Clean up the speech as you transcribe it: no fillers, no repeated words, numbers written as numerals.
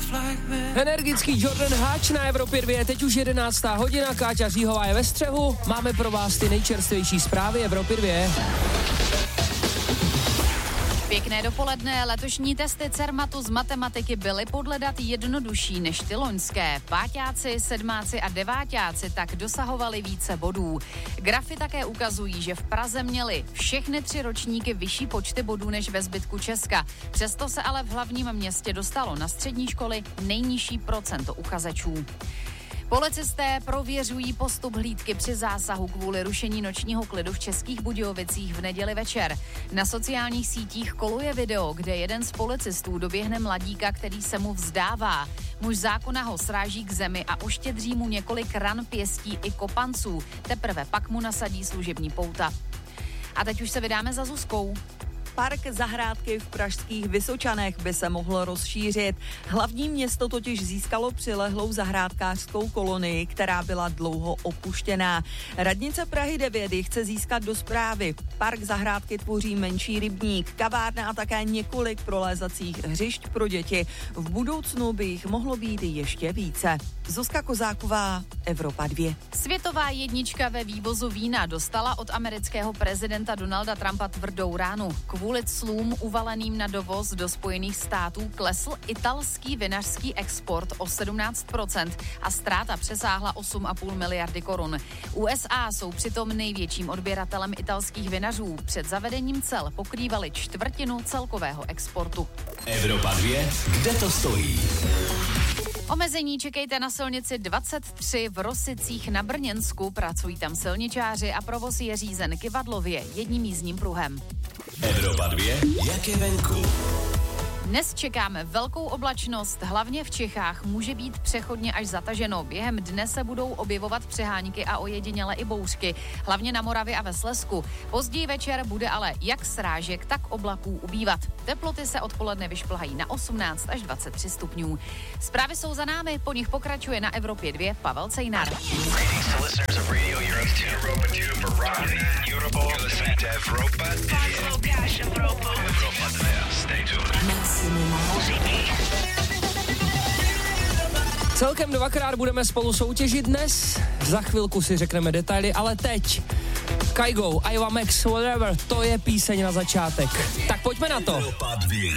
Energický Jordan Hatch na Evropě 2, teď už 11. hodina, Káťa Říhová je ve střehu, máme pro vás ty nejčerstvější zprávy Evropy 2. Pěkné dopoledne, letošní testy Cermatu z matematiky byly podle dat jednodušší než ty loňské. Páťáci, sedmáci a deváťáci tak dosahovali více bodů. Grafy také ukazují, že v Praze měli všechny 3 ročníky vyšší počty bodů než ve zbytku Česka. Přesto se ale v hlavním městě dostalo na střední školy nejnižší procento uchazečů. Policisté prověřují postup hlídky při zásahu kvůli rušení nočního klidu v Českých Budějovicích v neděli večer. Na sociálních sítích koluje video, kde jeden z policistů doběhne mladíka, který se mu vzdává. Muž zákona ho sráží k zemi a uštědří mu několik ran pěstí i kopanců. Teprve pak mu nasadí služební pouta. A teď už se vydáme za Zuzkou. Park zahrádky v pražských Vysočanech by se mohl rozšířit. Hlavní město totiž získalo přilehlou zahrádkářskou kolonii, která byla dlouho opuštěná. Radnice Prahy 9 ji chce získat do správy. Park zahrádky tvoří menší rybník, kavárna a také několik prolézacích hřišť pro děti. V budoucnu by jich mohlo být ještě více. Zuzka Kozáková, Evropa 2. Světová jednička ve vývozu vína dostala od amerického prezidenta Donalda Trumpa tvrdou ránu. Kvůli clům uvaleným na dovoz do Spojených států klesl italský vinařský export o 17% a ztráta přesáhla 8,5 miliardy korun. USA jsou přitom největším odběratelem italských vinařů. Před zavedením cel pokrývali 1/4 celkového exportu. Evropa 2, kde to stojí? Omezení čekejte na silnici 23 v Rosicích na Brněnsku. Pracují tam silničáři a provoz je řízen kyvadlově jedním jízdním pruhem. Evropa 2, jak je venku? Dnes čekáme velkou oblačnost, hlavně v Čechách může být přechodně až zataženo. Během dne se budou objevovat přehánky a ojediněle i bouřky, hlavně na Moravě a ve Slezsku. Později večer bude ale jak srážek, tak oblaků ubývat. Teploty se odpoledne vyšplhají na 18 až 23 stupňů. Zprávy jsou za námi, po nich pokračuje na Evropě 2 Pavel Cejnar. Celkem 2krát budeme spolu soutěžit dnes, za chvilku si řekneme detaily, ale teď Kygo, Iva Max, whatever, to je píseň na začátek. Tak pojďme na to. Evropa 2.